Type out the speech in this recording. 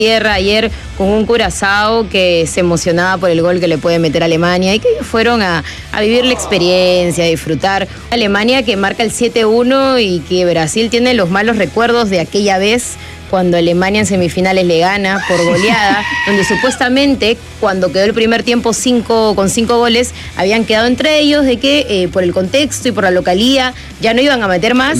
tierra ayer con un Curazao que se emocionaba por el gol que le puede meter a Alemania y que ellos fueron a vivir la experiencia, a disfrutar. Alemania que marca el 7-1 y que Brasil tiene los malos recuerdos de aquella vez cuando Alemania en semifinales le gana por goleada, donde supuestamente cuando quedó el primer tiempo con 5 goles, habían quedado entre ellos de que por el contexto y por la localía ya no iban a meter más.